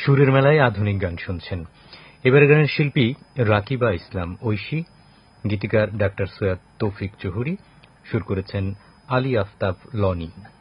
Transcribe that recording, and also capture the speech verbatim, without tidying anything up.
সুরের মেলায় আধুনিক গান শুনছেন। এবারের গানের শিল্পী রাকিবা ইসলাম ঐশী, গীতিকার ডাক্তার সৈয়দ তৌফিক জহুরি, সুর করেছেন আলী আফতাব লনি।